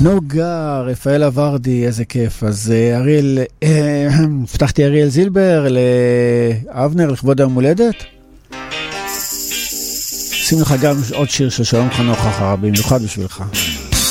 נוגה, רפאל אברדי, איזה כיף. אז אריאל, פתחתי אריאל זילבר לאבנר לכבוד היום הולדת. שים לך גם עוד שיר של שלום חנוך אחר, במיוחד בשבילך.